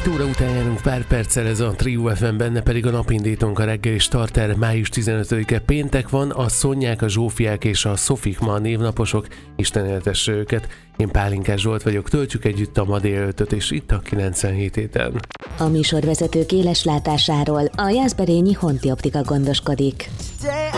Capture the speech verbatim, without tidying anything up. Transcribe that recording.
hét óra után járunk pár perccel, ez a Trio ef em, benne pedig a napindítónk a reggeli starter. Május tizenötödike péntek van, a Szonyák, a Zsófiák és a Szofik ma a névnaposok. Isten éltesse őket. Én Pálinkás Zsolt vagyok, töltjük együtt a ma délelőttöt, és itt a kilencvenhét héten. A műsorvezetők éles látásáról a Jászberényi Honti Optika gondoskodik.